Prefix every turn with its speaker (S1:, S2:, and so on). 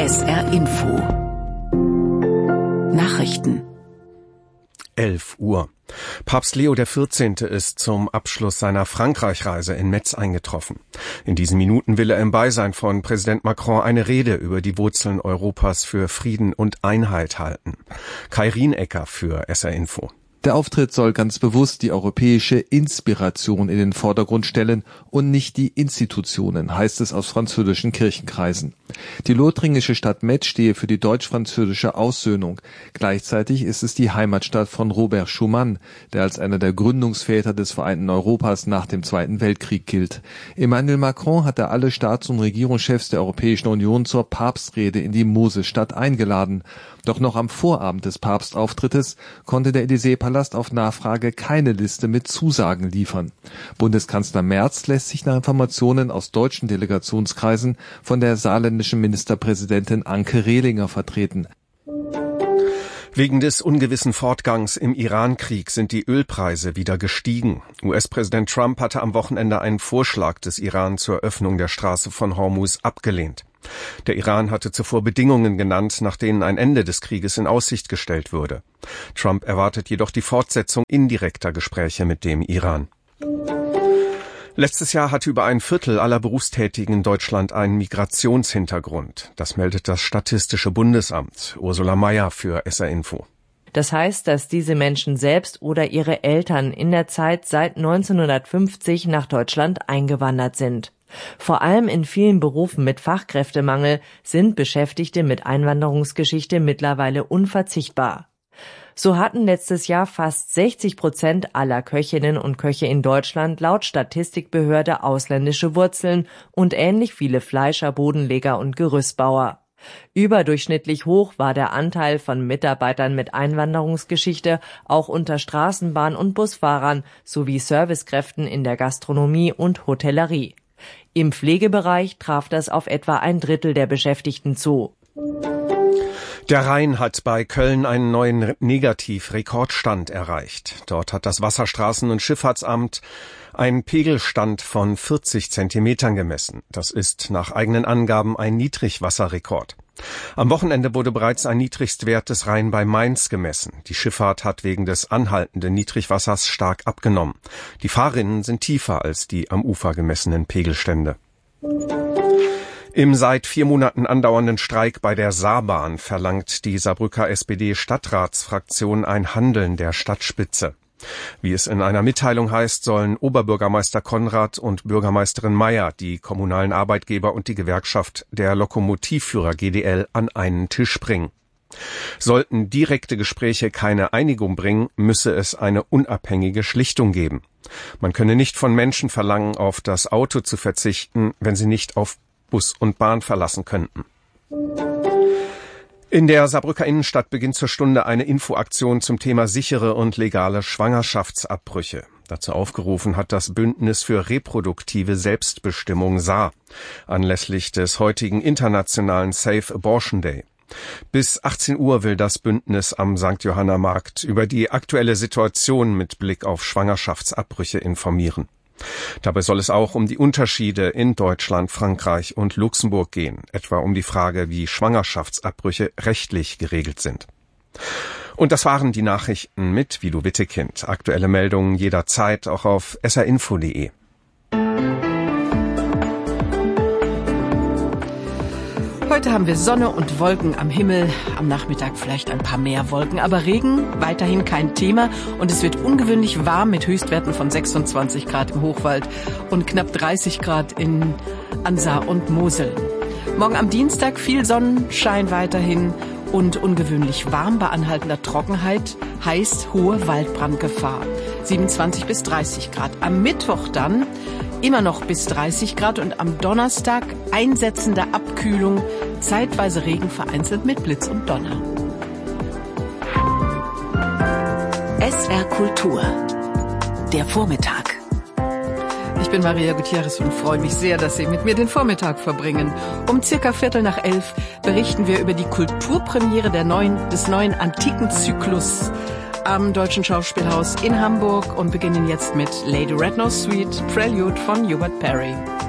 S1: SR Info Nachrichten
S2: 11 Uhr. Papst Leo XIV. Ist zum Abschluss seiner Frankreich-Reise in Metz eingetroffen. In diesen Minuten will er im Beisein von Präsident Macron eine Rede über die Wurzeln Europas für Frieden und Einheit halten. Kai Rienecker für SR Info.
S3: Der Auftritt soll ganz bewusst die europäische Inspiration in den Vordergrund stellen und nicht die Institutionen, heißt es aus französischen Kirchenkreisen. Die lothringische Stadt Metz stehe für die deutsch-französische Aussöhnung. Gleichzeitig ist es die Heimatstadt von Robert Schuman, der als einer der Gründungsväter des vereinten Europas nach dem Zweiten Weltkrieg gilt. Emmanuel Macron hatte alle Staats- und Regierungschefs der Europäischen Union zur Papstrede in die Mosesstadt eingeladen. Doch noch am Vorabend des Papstauftrittes konnte der Élysée-Palast auf Nachfrage keine Liste mit Zusagen liefern. Bundeskanzler Merz lässt sich nach Informationen aus deutschen Delegationskreisen von der saarländischen Ministerpräsidentin Anke Rehlinger vertreten.
S2: Wegen des ungewissen Fortgangs im Iran-Krieg sind die Ölpreise wieder gestiegen. US-Präsident Trump hatte am Wochenende einen Vorschlag des Iran zur Öffnung der Straße von Hormuz abgelehnt. Der Iran hatte zuvor Bedingungen genannt, nach denen ein Ende des Krieges in Aussicht gestellt würde. Trump erwartet jedoch die Fortsetzung indirekter Gespräche mit dem Iran. Letztes Jahr hatte über ein Viertel aller Berufstätigen in Deutschland einen Migrationshintergrund. Das meldet das Statistische Bundesamt. Ursula Mayer für SR Info.
S4: Das heißt, dass diese Menschen selbst oder ihre Eltern in der Zeit seit 1950 nach Deutschland eingewandert sind. Vor allem in vielen Berufen mit Fachkräftemangel sind Beschäftigte mit Einwanderungsgeschichte mittlerweile unverzichtbar. So hatten letztes Jahr fast 60% aller Köchinnen und Köche in Deutschland laut Statistikbehörde ausländische Wurzeln und ähnlich viele Fleischer, Bodenleger und Gerüstbauer. Überdurchschnittlich hoch war der Anteil von Mitarbeitern mit Einwanderungsgeschichte auch unter Straßenbahn- und Busfahrern sowie Servicekräften in der Gastronomie und Hotellerie. Im Pflegebereich traf das auf etwa ein Drittel der Beschäftigten zu.
S2: Der Rhein hat bei Köln einen neuen Negativrekordstand erreicht. Dort hat das Wasserstraßen- und Schifffahrtsamt einen Pegelstand von 40 Zentimetern gemessen. Das ist nach eigenen Angaben ein Niedrigwasserrekord. Am Wochenende wurde bereits ein Niedrigstwert des Rhein bei Mainz gemessen. Die Schifffahrt hat wegen des anhaltenden Niedrigwassers stark abgenommen. Die Fahrrinnen sind tiefer als die am Ufer gemessenen Pegelstände. Im seit 4 Monaten andauernden Streik bei der Saarbahn verlangt die Saarbrücker SPD-Stadtratsfraktion ein Handeln der Stadtspitze. Wie es in einer Mitteilung heißt, sollen Oberbürgermeister Konrad und Bürgermeisterin Meyer die kommunalen Arbeitgeber und die Gewerkschaft der Lokomotivführer GDL an einen Tisch bringen. Sollten direkte Gespräche keine Einigung bringen, müsse es eine unabhängige Schlichtung geben. Man könne nicht von Menschen verlangen, auf das Auto zu verzichten, wenn sie nicht auf Bus und Bahn verlassen könnten. In der Saarbrücker Innenstadt beginnt zur Stunde eine Infoaktion zum Thema sichere und legale Schwangerschaftsabbrüche. Dazu aufgerufen hat das Bündnis für reproduktive Selbstbestimmung SAR anlässlich des heutigen internationalen Safe Abortion Day. Bis 18 Uhr will das Bündnis am St. Johanna Markt über die aktuelle Situation mit Blick auf Schwangerschaftsabbrüche informieren. Dabei soll es auch um die Unterschiede in Deutschland, Frankreich und Luxemburg gehen, etwa um die Frage, wie Schwangerschaftsabbrüche rechtlich geregelt sind. Und das waren die Nachrichten mit Guido Wittekind. Aktuelle Meldungen jederzeit auch auf srinfo.de.
S1: Heute haben wir Sonne und Wolken am Himmel, am Nachmittag vielleicht ein paar mehr Wolken, aber Regen weiterhin kein Thema und es wird ungewöhnlich warm mit Höchstwerten von 26 Grad im Hochwald und knapp 30 Grad in Saar und Mosel. Morgen am Dienstag viel Sonnenschein weiterhin und ungewöhnlich warm bei anhaltender Trockenheit, heißt hohe Waldbrandgefahr, 27 bis 30 Grad. Am Mittwoch dann immer noch bis 30 Grad und am Donnerstag einsetzende Abkühlung, zeitweise Regen vereinzelt mit Blitz und Donner.
S5: SR Kultur, der Vormittag.
S1: Ich bin Maria Gutierrez und freue mich sehr, dass Sie mit mir den Vormittag verbringen. Um circa 11:15 berichten wir über die Kulturpremiere des neuen Antikenzyklus am Deutschen Schauspielhaus in Hamburg und beginnen jetzt mit Lady Redknapp's Suite Prelude von Hubert Parry.